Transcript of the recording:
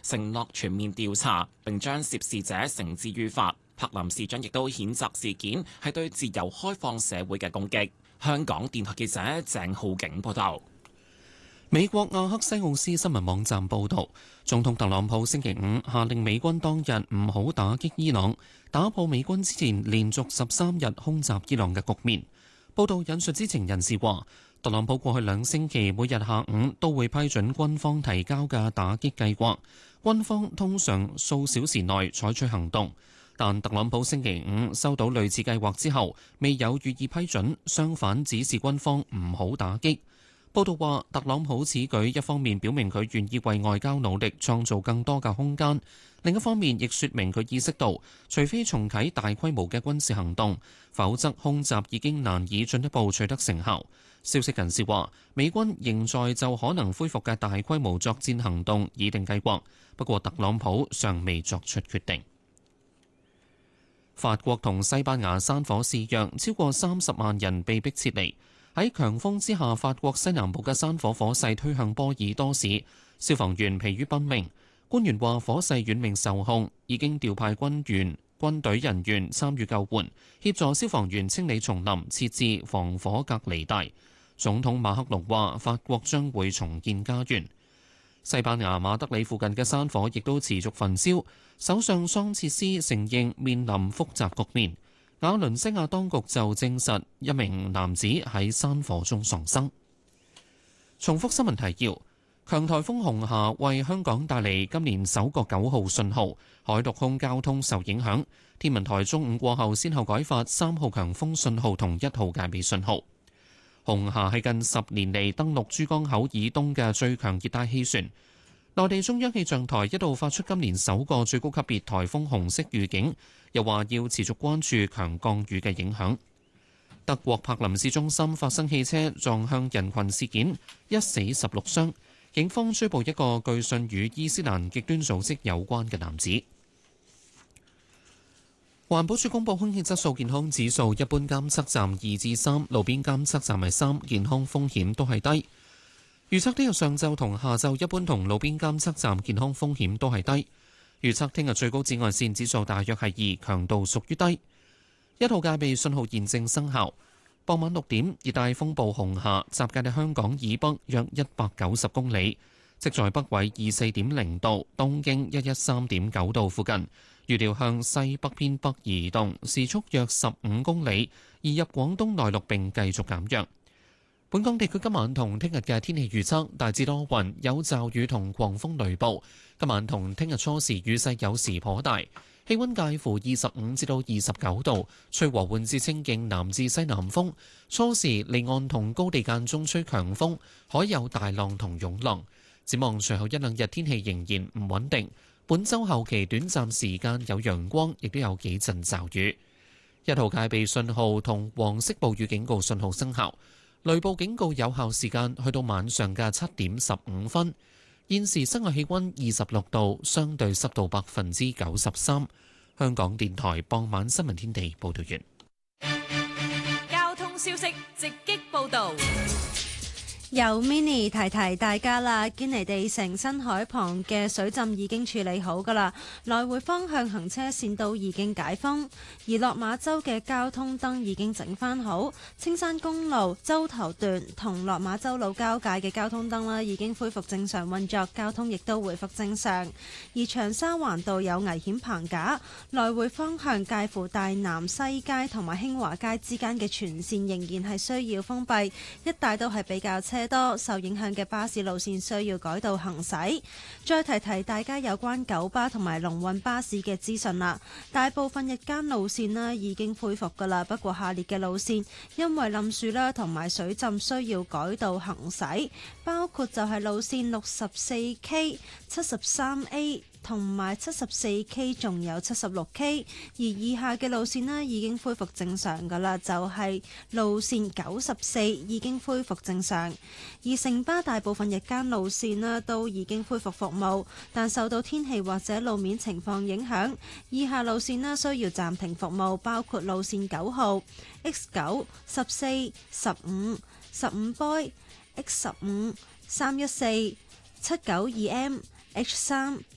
承諾全面調查，並將涉事者繩之於法。柏林市長亦都譴責事件係對自由開放社會嘅攻擊。香港電台記者鄭浩景報道。 美國阿克西奧斯新聞網站報導，總統特朗普星期五下令美軍當日唔好打擊伊朗，打破美軍之前連續13日空襲伊朗嘅局面。報導引述知情人士話，特朗普過去2星期每日下午都會批准軍方提交嘅打擊計劃，軍方通常數小時內採取行動。但特朗普星期五收到類似計劃之後，未有予以批准，相反指示軍方唔好打擊。報道話，特朗普此舉一方面表明佢願意為外交努力創造更多嘅空間，另一方面亦說明佢意識到，除非重啟大規模嘅軍事行動，否則空襲已經難以進一步取得成效。消息人士話，美軍仍在就可能恢復嘅大規模作戰行動擬定計劃，不過特朗普尚未作出決定。法國同西班牙山火肆虐，超過30萬人被迫撤離。喺強風之下，法國西南部嘅山火火勢推向波爾多市，消防員疲於奔命。官員話火勢遠未受控，已經調派軍隊人員參與救援，協助消防員清理叢林，設置防火隔離帶。總統馬克龍話法國將會重建家園。西班牙馬德里附近嘅山火亦都持續焚燒，首相桑切斯承認面臨複雜局面。瓦倫西亞當局就證實一名男子喺山火中喪生。重複新聞提要：強颱風紅霞為香港帶嚟今年首個9號信號，海陸空交通受影響。天文台中午過後先後改發3號強風信號同1號戒備信號。紅霞係近10年嚟登陸珠江口以東嘅最強熱帶氣旋。內地中央氣象台一度發出今年首個最高級別颱風紅色預警，又話要持續關注強降雨嘅影響。德國柏林市中心發生汽車撞向人群事件，一死16傷。警方追捕一個據信與伊斯蘭極端組織有關嘅男子。環保署公布空氣質素健康指數，一般監測站2至3，路邊監測站係3，健康風險都係低。預測聽日上晝同下晝一般同路邊監測站健康風險都係低。預測聽日最高紫外線指數大約係2，強度屬於低。1號戒備信號現正生效。傍晚6點，熱帶風暴紅霞集結喺香港以北約190公里，即在北緯24.0度、東經113.9度附近。預料向西北偏北移動，時速約15公里，移入廣東內陸並繼續減弱。本港地區今晚同聽日嘅天氣預測大致多雲，有驟雨同狂風雷暴。今晚同聽日初時雨勢有時頗大，氣溫介乎25至到29度，吹和緩至清勁南至西南風。初時離岸同高地間中吹強風，海有大浪同湧浪。展望隨後1-2日天氣仍然唔穩定。本週後期短暫時間有陽光，亦都有幾陣驟雨。1號戒備信號同黃色暴雨警告信號生效。雷暴警告有效時間去到晚上嘅7點15分。現時室外氣溫26度，相對濕度93%。香港電台傍晚新聞天地報道完。 交通消息直擊報道。 由 Mini 提提大家啦，堅尼地城新海旁嘅水浸已經處理好㗎啦，來回方向行車線都已經解封，而落馬洲嘅交通燈已經整返好，青山公路洲頭段同落馬洲路交界嘅交通燈啦已經恢復正常運作，交通亦都回復正常。而長沙灣道有危險棚架，來回方向介乎大南西街同埋興華街之間嘅全線仍然係需要封閉，一帶都係比較多受影響嘅巴士路線需要改道行駛。再提提大家有關九巴同埋龍運巴士嘅資訊啦。大部分日間路線啦已經恢復噶啦，不過下列嘅路線因為冧樹啦同埋水浸需要改道行駛，包括就係路線 64K、73A。同埋 74K 仲有 76K， 而以下嘅路線呢已經恢復正常㗎啦，就係路線94已經恢復正常，而城巴大部分日間路線呢都已經恢復服務，但受到天氣或者路面情況影響，以下路線呢需要暫停服務，包括路線9號、X9、14、15、15 boy、X15、314、792M、H3、